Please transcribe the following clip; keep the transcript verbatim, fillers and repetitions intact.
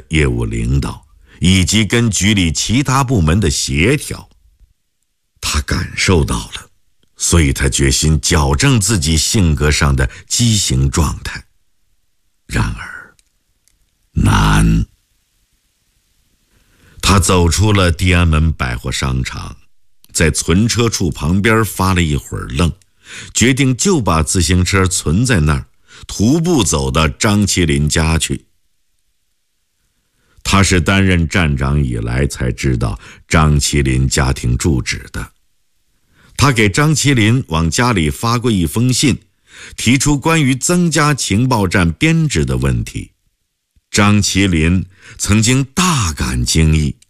业务领导，以及跟局里其他部门的协调。他感受到了，所以他决心矫正自己性格上的畸形状态。然而，难。他走出了地安门百货商场，在存车处旁边发了一会儿愣，决定就把自行车存在那儿，徒步走到张麒麟家去。他是担任站长以来才知道张麒麟家庭住址的。他给张麒麟往家里发过一封信，提出关于增加情报站编制的问题。张麒麟曾经大感惊异，